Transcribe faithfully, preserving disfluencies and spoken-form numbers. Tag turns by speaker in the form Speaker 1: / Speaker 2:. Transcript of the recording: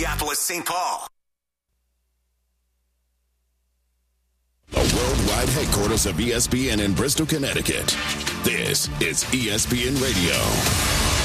Speaker 1: Minneapolis, Saint Paul.
Speaker 2: The worldwide headquarters of E S P N in Bristol, Connecticut. This is E S P N Radio.